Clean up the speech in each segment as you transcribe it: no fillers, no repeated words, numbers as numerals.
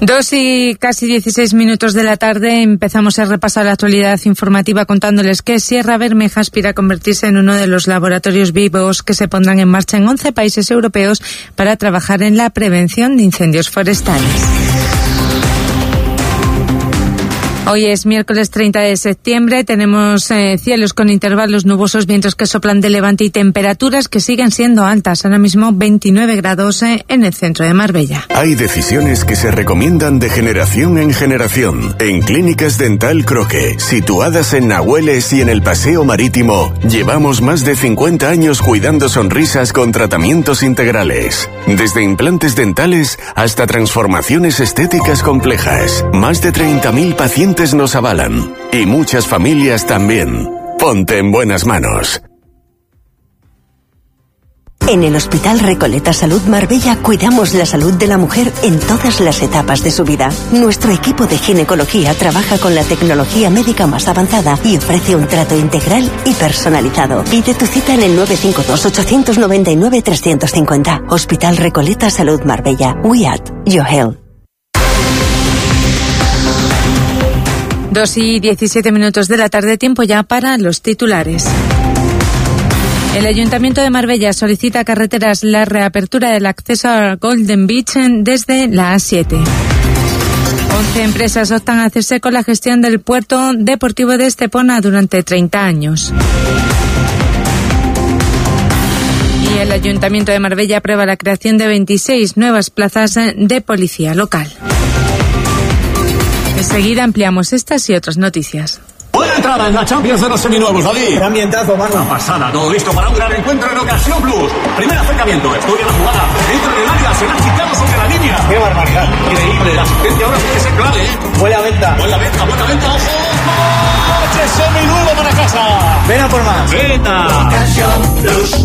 2 y casi 16 minutos de la tarde empezamos a repasar la actualidad informativa contándoles que Sierra Bermeja aspira a convertirse en uno de los laboratorios vivos que se pondrán en marcha en 11 países europeos para trabajar en la prevención de incendios forestales. Hoy es miércoles 30 de septiembre, tenemos cielos con intervalos nubosos, vientos que soplan de levante y temperaturas que siguen siendo altas, ahora mismo 29 grados en el centro de Marbella. Hay decisiones que se recomiendan de generación en generación. En Clínicas Dental Croque, situadas en Nahueles y en el Paseo Marítimo, llevamos más de 50 años cuidando sonrisas con tratamientos integrales. Desde implantes dentales hasta transformaciones estéticas complejas. Más de 30.000 pacientes nos avalan y muchas familias también. Ponte en buenas manos. En el Hospital Recoleta Salud Marbella cuidamos la salud de la mujer en todas las etapas de su vida. Nuestro equipo de ginecología trabaja con la tecnología médica más avanzada y ofrece un trato integral y personalizado. Pide tu cita en el 952-899-350. Hospital Recoleta Salud Marbella. We at your health. 2 y 17 minutos de la tarde, tiempo ya para los titulares. El Ayuntamiento de Marbella solicita a Carreteras la reapertura del acceso a Golden Beach desde la A7. 11 empresas optan a hacerse con la gestión del puerto deportivo de Estepona durante 30 años. Y el Ayuntamiento de Marbella aprueba la creación de 26 nuevas plazas de policía local. Enseguida ampliamos estas y otras noticias. Buena entrada en la Champions de los seminuevos, David. Qué ambientazo, mano. Una pasada, todo listo para un gran encuentro en Ocasión Plus. Primer acercamiento, estudia la jugada. Entra en el área, será chicado sobre la línea. Qué barbaridad. Increíble, la asistencia ahora tiene que ser clave, ¿eh? Buena venta. Buena venta, ojo. ¡Coche seminuevo para casa! Ven a por más. ¡Venta! Ocasión Plus.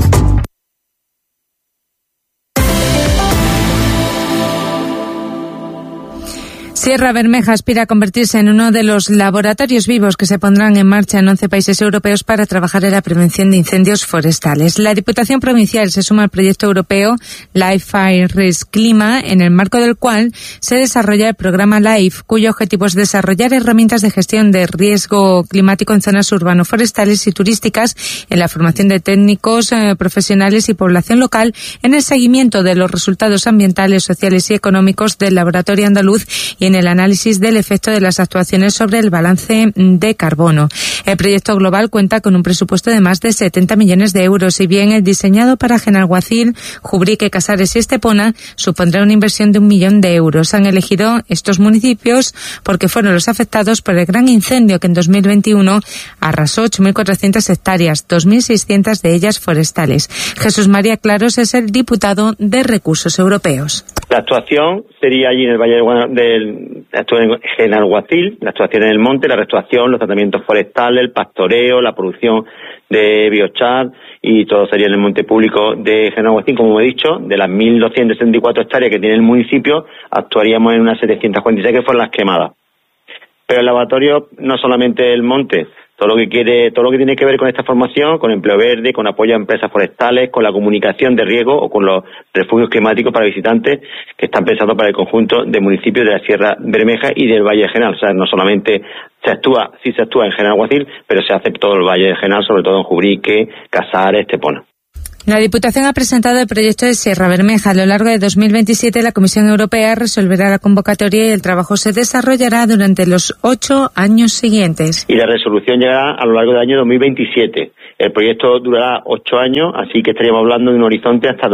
Sierra Bermeja aspira a convertirse en uno de los laboratorios vivos que se pondrán en marcha en 11 países europeos para trabajar en la prevención de incendios forestales. La Diputación Provincial se suma al proyecto europeo Life Fire Risk Clima, en el marco del cual se desarrolla el programa LIFE, cuyo objetivo es desarrollar herramientas de gestión de riesgo climático en zonas urbano-forestales y turísticas, en la formación de técnicos, profesionales y población local, en el seguimiento de los resultados ambientales, sociales y económicos del laboratorio andaluz y en el análisis del efecto de las actuaciones sobre el balance de carbono. El proyecto global cuenta con un presupuesto de más de 70 millones de euros, y bien el diseñado para Genalguacil, Jubrique, Casares y Estepona supondrá una inversión de 1 millón de euros. Han elegido estos municipios porque fueron los afectados por el gran incendio que en 2021 arrasó 8.400 hectáreas, 2.600 de ellas forestales. Jesús María Claros es el diputado de Recursos Europeos. La actuación sería allí en el Valle del Genalguacil, la actuación en el monte, la reactuación, los tratamientos forestales, el pastoreo, la producción de biochar, y todo sería en el monte público de Genalguacil. Como he dicho, de las 1.274 hectáreas que tiene el municipio, actuaríamos en unas 746 que fueron las quemadas. Pero el laboratorio no solamente el monte, todo lo que tiene que ver con esta formación, con empleo verde, con apoyo a empresas forestales, con la comunicación de riesgo o con los refugios climáticos para visitantes que están pensados para el conjunto de municipios de la Sierra Bermeja y del Valle de Genal. O sea, no solamente se actúa en Genalguacil, pero se hace todo el Valle de Genal, sobre todo en Jubrique, Casares, Estepona. La Diputación ha presentado el proyecto de Sierra Bermeja. A lo largo de 2027, la Comisión Europea resolverá la convocatoria y el trabajo se desarrollará durante los 8 años siguientes. Y la resolución llegará a lo largo del año 2027. El proyecto durará 8 años, así que estaríamos hablando de un horizonte hasta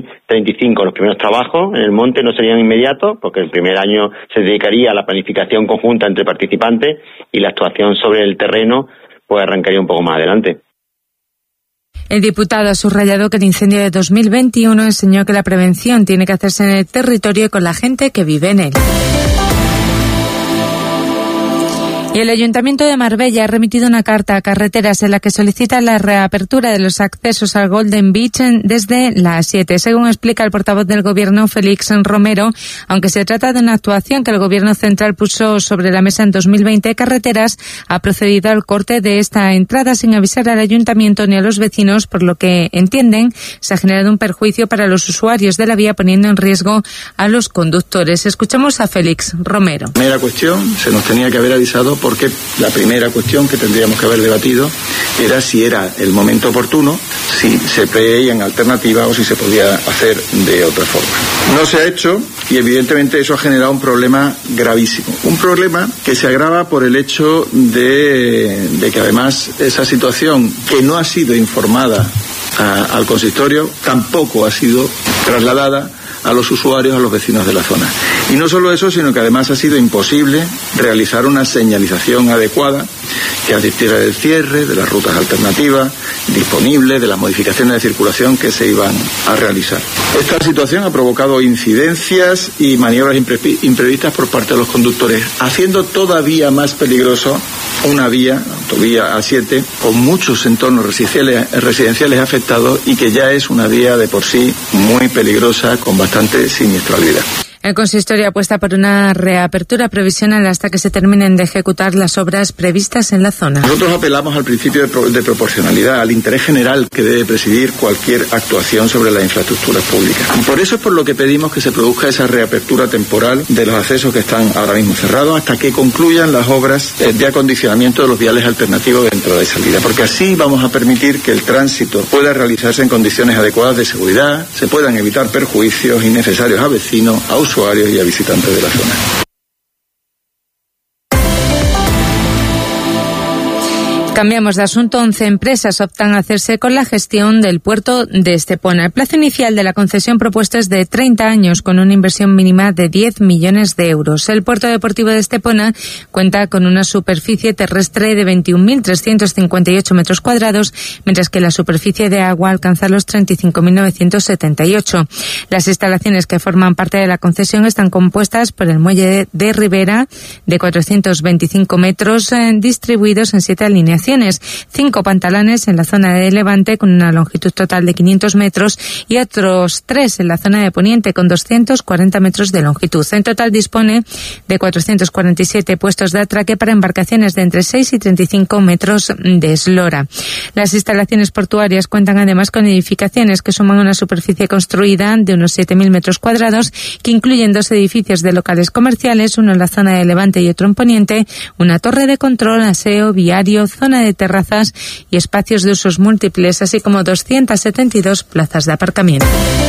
2035. Los primeros trabajos en el monte no serían inmediatos, porque el primer año se dedicaría a la planificación conjunta entre participantes y la actuación sobre el terreno pues arrancaría un poco más adelante. El diputado ha subrayado que el incendio de 2021 enseñó que la prevención tiene que hacerse en el territorio y con la gente que vive en él. Y el Ayuntamiento de Marbella ha remitido una carta a Carreteras en la que solicita la reapertura de los accesos al Golden Beach desde las 7. Según explica el portavoz del Gobierno, Félix Romero, aunque se trata de una actuación que el Gobierno central puso sobre la mesa en 2020, Carreteras ha procedido al corte de esta entrada sin avisar al Ayuntamiento ni a los vecinos, por lo que entienden se ha generado un perjuicio para los usuarios de la vía, poniendo en riesgo a los conductores. Escuchamos a Félix Romero. Primera cuestión, se nos tenía que haber avisado, porque la primera cuestión que tendríamos que haber debatido era si era el momento oportuno, si se veían alternativas o si se podía hacer de otra forma. No se ha hecho y evidentemente eso ha generado un problema gravísimo. Un problema que se agrava por el hecho de que además esa situación, que no ha sido informada al consistorio, tampoco ha sido trasladada a los usuarios, a los vecinos de la zona. Y no solo eso, sino que además ha sido imposible realizar una señalización adecuada que advirtiera del cierre, de las rutas alternativas disponibles, de las modificaciones de circulación que se iban a realizar. Esta situación ha provocado incidencias y maniobras imprevistas por parte de los conductores, haciendo todavía más peligroso una vía, autovía A7, con muchos entornos residenciales afectados y que ya es una vía de por sí muy peligrosa, con bastante siniestralidad. El consistorio apuesta por una reapertura provisional hasta que se terminen de ejecutar las obras previstas en la zona. Nosotros apelamos al principio de proporcionalidad, al interés general que debe presidir cualquier actuación sobre las infraestructuras públicas. Y por eso es por lo que pedimos que se produzca esa reapertura temporal de los accesos que están ahora mismo cerrados hasta que concluyan las obras de acondicionamiento de los viales alternativos de entrada y salida, porque así vamos a permitir que el tránsito pueda realizarse en condiciones adecuadas de seguridad, se puedan evitar perjuicios innecesarios a vecinos, a usuarios y a visitantes de la zona. Cambiamos de asunto. 11 empresas optan a hacerse con la gestión del puerto de Estepona. El plazo inicial de la concesión propuesta es de 30 años, con una inversión mínima de 10 millones de euros. El puerto deportivo de Estepona cuenta con una superficie terrestre de 21.358 metros cuadrados, mientras que la superficie de agua alcanza los 35.978. Las instalaciones que forman parte de la concesión están compuestas por el muelle de Ribera, de 425 metros, distribuidos en 7 alineaciones. 5 pantalanes en la zona de Levante con una longitud total de 500 metros y otros 3 en la zona de Poniente con 240 metros de longitud. En total dispone de 447 puestos de atraque para embarcaciones de entre 6 y 35 metros de eslora. Las instalaciones portuarias cuentan además con edificaciones que suman una superficie construida de unos 7.000 metros cuadrados, que incluyen 2 edificios de locales comerciales, uno en la zona de Levante y otro en Poniente, una torre de control, aseo, viario, zona de terrazas y espacios de usos múltiples, así como 272 plazas de aparcamiento.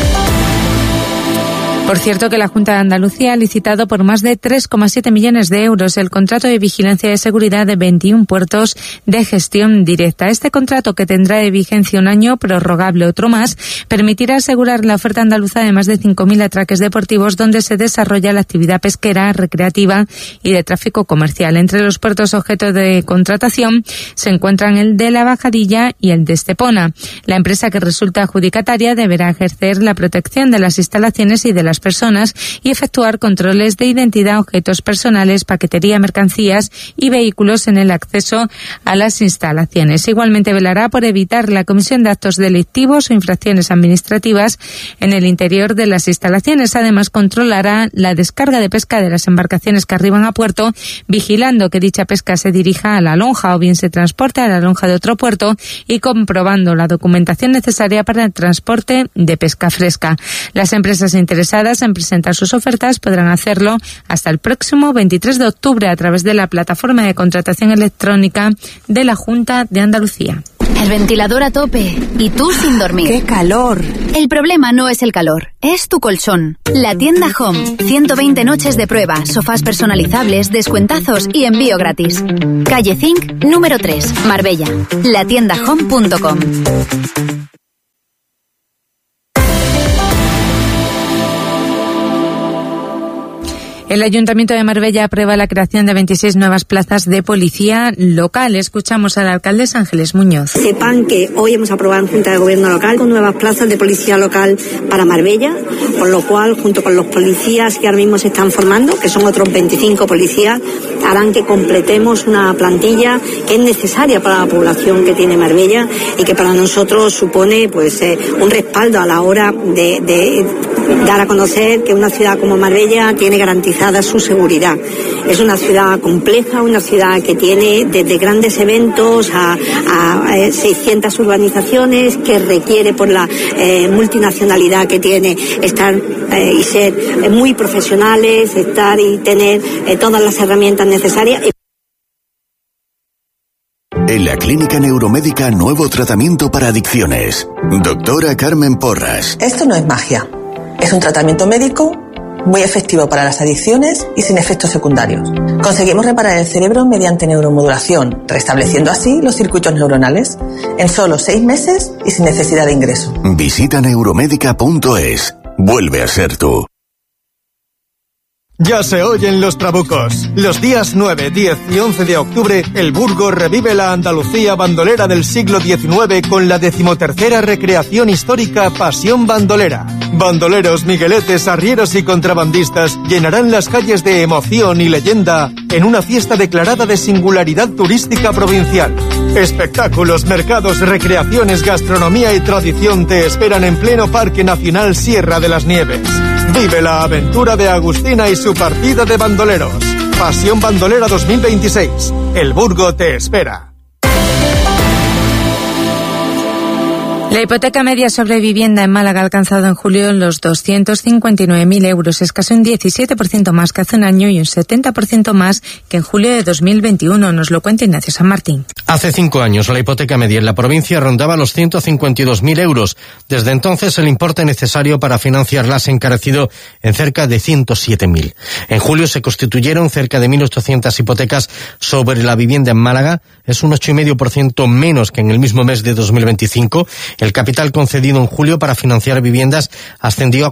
Por cierto, que la Junta de Andalucía ha licitado por más de 3,7 millones de euros el contrato de vigilancia de seguridad de 21 puertos de gestión directa. Este contrato, que tendrá de vigencia un año, prorrogable otro más, permitirá asegurar la oferta andaluza de más de 5.000 atraques deportivos donde se desarrolla la actividad pesquera, recreativa y de tráfico comercial. Entre los puertos objeto de contratación se encuentran el de La Bajadilla y el de Estepona. La empresa que resulta adjudicataria deberá ejercer la protección de las instalaciones y de las personas y efectuar controles de identidad, objetos personales, paquetería, mercancías y vehículos en el acceso a las instalaciones. Igualmente velará por evitar la comisión de actos delictivos o infracciones administrativas en el interior de las instalaciones. Además, controlará la descarga de pesca de las embarcaciones que arriban a puerto, vigilando que dicha pesca se dirija a la lonja o bien se transporte a la lonja de otro puerto, y comprobando la documentación necesaria para el transporte de pesca fresca. Las empresas interesadas en presentar sus ofertas podrán hacerlo hasta el próximo 23 de octubre a través de la plataforma de contratación electrónica de la Junta de Andalucía. El ventilador a tope y tú sin dormir. ¡Qué calor! El problema no es el calor, es tu colchón. La tienda Home. 120 noches de prueba, sofás personalizables, descuentazos y envío gratis. Calle Zinc, número 3, Marbella. latiendahome.com. El Ayuntamiento de Marbella aprueba la creación de 26 nuevas plazas de policía local. Escuchamos a la alcaldesa Ángeles Muñoz. Sepan que hoy hemos aprobado en Junta de Gobierno local con nuevas plazas de policía local para Marbella, con lo cual, junto con los policías que ahora mismo se están formando, que son otros 25 policías, harán que completemos una plantilla que es necesaria para la población que tiene Marbella y que para nosotros supone un respaldo a la hora de dar a conocer que una ciudad como Marbella tiene garantizada su seguridad. Es una ciudad compleja, una ciudad que tiene desde grandes eventos a 600 urbanizaciones, que requiere por la multinacionalidad que tiene estar y ser muy profesionales, estar y tener todas las herramientas necesarias. En la Clínica Neuromédica, nuevo tratamiento para adicciones. Doctora Carmen Porras. Esto no es magia. Es un tratamiento médico muy efectivo para las adicciones y sin efectos secundarios. Conseguimos reparar el cerebro mediante neuromodulación, restableciendo así los circuitos neuronales en solo 6 meses y sin necesidad de ingreso. Visita neuromédica.es. Vuelve a ser tú. Ya se oyen los trabucos. Los días 9, 10 y 11 de octubre, el Burgo revive la Andalucía bandolera del siglo XIX con la 13ª recreación histórica Pasión Bandolera. Bandoleros, migueletes, arrieros y contrabandistas llenarán las calles de emoción y leyenda en una fiesta declarada de singularidad turística provincial. Espectáculos, mercados, recreaciones, gastronomía y tradición te esperan en pleno Parque Nacional Sierra de las Nieves. Vive la aventura de Agustina y su partida de bandoleros. Pasión Bandolera 2026. El Burgo te espera. La hipoteca media sobre vivienda en Málaga ha alcanzado en julio los 259.000 euros. Es casi un 17% más que hace un año y un 70% más que en julio de 2021. Nos lo cuenta Ignacio San Martín. Hace 5 años la hipoteca media en la provincia rondaba los 152.000 euros. Desde entonces el importe necesario para financiarla se ha encarecido en cerca de 107.000. En julio se constituyeron cerca de 1.800 hipotecas sobre la vivienda en Málaga. Es un 8,5% menos que en el mismo mes de 2025. El capital concedido en julio para financiar viviendas ascendió a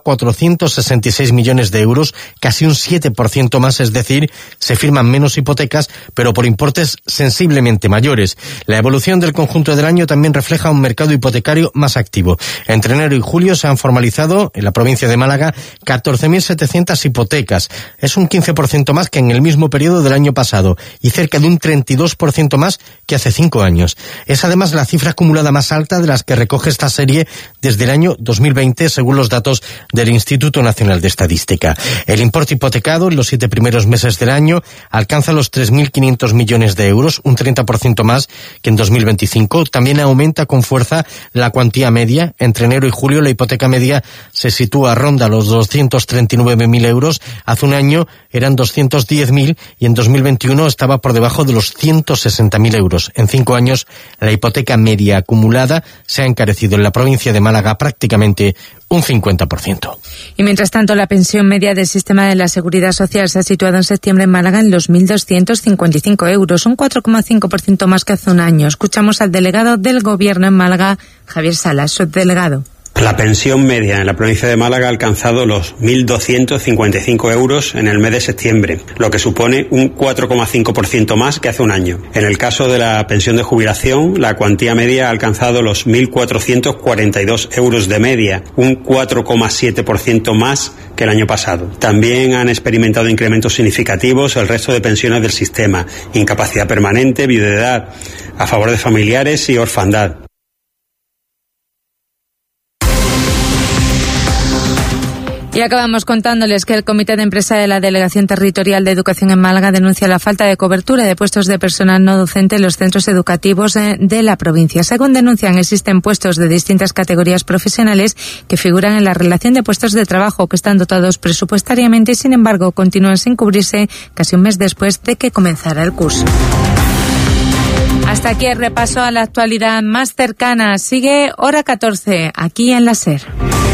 466 millones de euros, casi un 7% más, es decir, se firman menos hipotecas, pero por importes sensiblemente mayores. La evolución del conjunto del año también refleja un mercado hipotecario más activo. Entre enero y julio se han formalizado en la provincia de Málaga 14.700 hipotecas. Es un 15% más que en el mismo periodo del año pasado y cerca de un 32% más que hace 5 años. Es además la cifra acumulada más alta de las que recoge esta serie desde el año 2020, según los datos del Instituto Nacional de Estadística. El importe hipotecado en los 7 primeros meses del año alcanza los 3.500 millones de euros, un 30% más que en 2025. También aumenta con fuerza la cuantía media. Entre enero y julio la hipoteca media se sitúa, ronda los 239.000 euros. Hace un año eran 210.000 y en 2021 estaba por debajo de los 160.000 euros. En 5 años la hipoteca media acumulada se ha encarecido en la provincia de Málaga prácticamente un 50%. Y mientras tanto, la pensión media del sistema de la Seguridad Social se ha situado en septiembre en Málaga en los 1.255 euros, un 4,5% más que hace un año. Escuchamos al delegado del Gobierno en Málaga, Javier Salas, subdelegado. La pensión media en la provincia de Málaga ha alcanzado los 1.255 euros en el mes de septiembre, lo que supone un 4,5% más que hace un año. En el caso de la pensión de jubilación, la cuantía media ha alcanzado los 1.442 euros de media, un 4,7% más que el año pasado. También han experimentado incrementos significativos el resto de pensiones del sistema: incapacidad permanente, viudedad, a favor de familiares y orfandad. Y acabamos contándoles que el Comité de Empresa de la Delegación Territorial de Educación en Málaga denuncia la falta de cobertura de puestos de personal no docente en los centros educativos de la provincia. Según denuncian, existen puestos de distintas categorías profesionales que figuran en la relación de puestos de trabajo que están dotados presupuestariamente y, sin embargo, continúan sin cubrirse casi un mes después de que comenzara el curso. Hasta aquí el repaso a la actualidad más cercana. Sigue Hora 14, aquí en la SER.